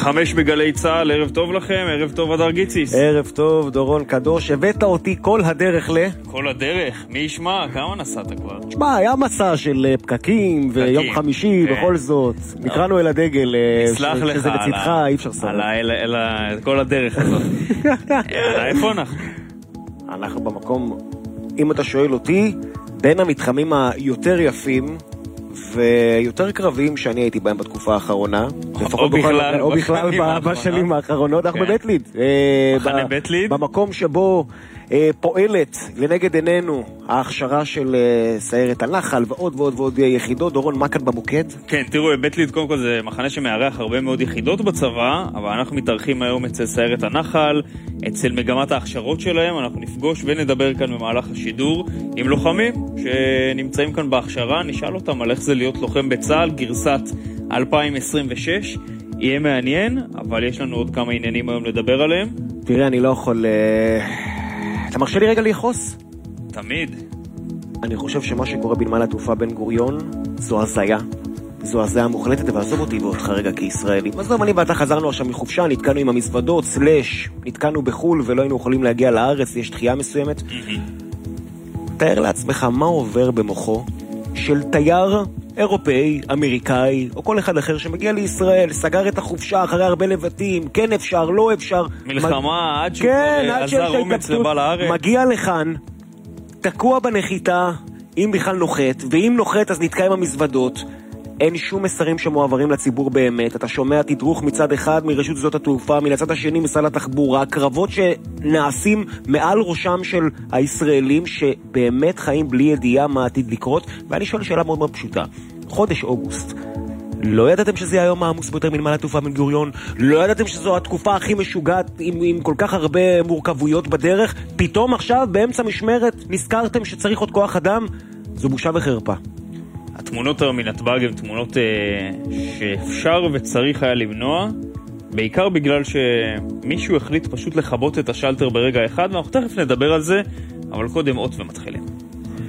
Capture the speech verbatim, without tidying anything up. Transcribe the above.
חמש בגלי צהל, ערב טוב לכם, ערב טוב אדר גיציס. ערב טוב דורון קדוש, הבאת אותי כל הדרך ל... כל הדרך, מי ישמע, כמה נסעת כבר? תשמע, היה מסע של פקקים ויום חמישי, בכל זאת. נקראנו אל הדגל, שזה לצדך, אי אפשר סבב. על כל הדרך הזאת. איפה אנחנו? אנחנו במקום, אם אתה שואל אותי, בין המתחמים היותר יפים ויותר קרביים שאני הייתי בהם בתקופה האחרונה, או בכלל, או בכלל בשנים האחרונות, אנחנו בבית ליד. מחנה בית ליד? במקום שבו פועלת לנגד עינינו ההכשרה של סיירת הנחל ועוד ועוד ועוד יחידות. דורון, מה כאן במוקד? כן, תראו, בית ליד קודם כל זה מחנה שמארח הרבה מאוד יחידות בצבא, אבל אנחנו מתארחים היום אצל סיירת הנחל, אצל מגמת ההכשרות שלהם. אנחנו נפגוש ונדבר כאן במהלך השידור עם לוחמים שנמצאים כאן בהכשרה, נשאל אותם על איך זה להיות לוחם בצה"ל, גרסת אלפיים עשרים ושש. יהיה מעניין, אבל יש לנו עוד כמה עניינים היום לדבר עליהם. תראה, אני לא יכול... אתה מרשה לי רגע ליחוס? תמיד. אני חושב שמה שקורה בנמל התעופה בן גוריון זו הזיה. זו הזיה מוחלטת, ועזוב אותי ואותך רגע כישראלים. עזוב, אני ואתה חזרנו עכשיו מחופשה, נתקענו עם המזוודות, סלש, נתקענו בחול ולא היינו יכולים להגיע לארץ, יש דחייה מסוימת. תאר לעצמך מה עובר במוחו של תייר אירופאי, אמריקאי, או כל אחד אחר שמגיע לישראל, סגר את החופשה אחרי הרבה לבטים, כן אפשר, לא אפשר. מלחמה, עד שהוא עזר אומץ לבא לארץ. מגיע לכאן, תקוע בנחיתה, אם בכלל נוחת, ואם נוחת אז נתקע עם המזוודות. אין שום מסרים שמועברים לציבור באמת. אתה שומע תדרוך מצד אחד מרשות שדות התעופה, מצד השני משרד התחבורה, קרבות שנעשים מעל ראשם של הישראלים שבאמת חיים בלי ידיעה מה עתיד לקרות. ואני שואל שאלה מאוד מאוד פשוטה. חודש אוגוסט, לא ידעתם שזה היום העמוס ביותר מנמל התעופה בן גוריון? לא ידעתם שזו התקופה הכי משוגעת עם, עם כל כך הרבה מורכבויות בדרך? פתאום עכשיו באמצע משמרת נזכרתם שצריך עוד כוח אדם? זו בושה וחרפה. התמונות היום מנתב"ג הן תמונות אה, שאפשר וצריך היה למנוע, בעיקר בגלל שמישהו החליט פשוט לחבות את השלטר ברגע אחד, ואנחנו תכף נדבר על זה, אבל קודם אות ומתחילים.